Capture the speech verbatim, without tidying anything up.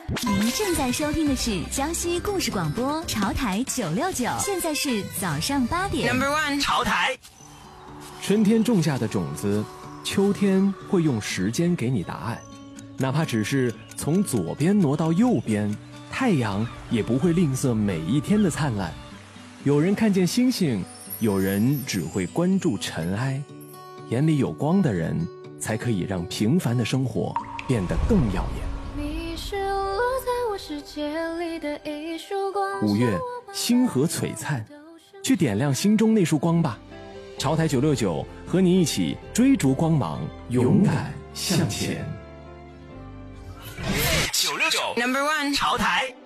您正在收听的是江西故事广播潮台九六九，现在是早上八点。 Number one， 潮台。 春天种下的种子，秋天会用时间给你答案。哪怕只是从左边挪到右边，太阳也不会吝啬每一天的灿烂。有人看见星星，有人只会关注尘埃。眼里有光的人，才可以让平凡的生活变得更耀眼。 你是落在我世界里的一束光。 五月，星河璀璨，去点亮心中那束光吧。潮台九六九和你一起追逐光芒，勇敢向前。 九六九 Number one， 潮台。